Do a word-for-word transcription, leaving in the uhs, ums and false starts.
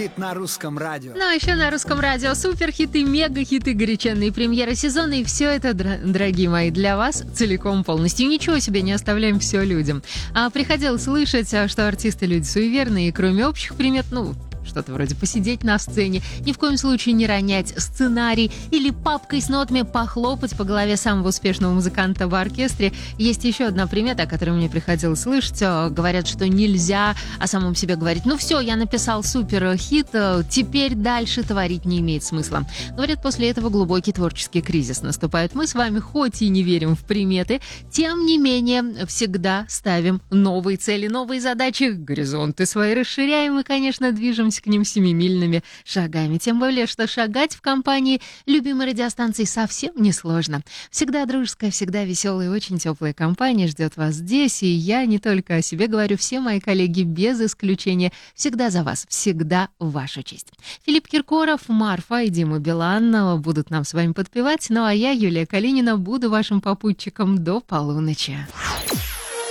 Суперхит на русском радио. Ну, а еще на русском радио суперхиты, мегахиты, горяченные премьеры сезона. И все это, дорогие мои, для вас целиком полностью. Ничего себе не оставляем, все людям. А приходилось слышать, что артисты люди суеверные, и кроме общих примет, ну... что-то вроде посидеть на сцене, ни в коем случае не ронять сценарий или папкой с нотами похлопать по голове самого успешного музыканта в оркестре. Есть еще одна примета, о которой мне приходилось слышать. Говорят, что нельзя о самом себе говорить: ну все, я написал супер хит, теперь дальше творить не имеет смысла. Говорят, после этого глубокий творческий кризис наступает. Мы с вами хоть и не верим в приметы, тем не менее всегда ставим новые цели, новые задачи, горизонты свои расширяем и, конечно, движемся к ним семимильными шагами. Тем более, что шагать в компании любимой радиостанции совсем не сложно. Всегда дружеская, всегда веселая и очень теплая компания ждет вас здесь. И я не только о себе говорю, все мои коллеги без исключения всегда за вас, всегда в вашу честь. Филипп Киркоров, Марфа и Дима Билан будут нам с вами подпевать. Ну а я, Юлия Калинина, буду вашим попутчиком до полуночи.